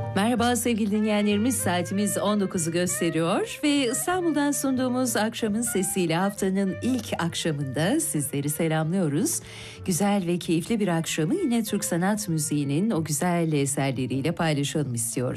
Merhaba sevgili dinleyenlerimiz, saatimiz 19'u gösteriyor ve İstanbul'dan sunduğumuz Akşamın Sesiyle haftanın ilk akşamında sizleri selamlıyoruz. Güzel ve keyifli bir akşamı yine Türk sanat müziğinin o güzel eserleriyle paylaşalım istiyoruz.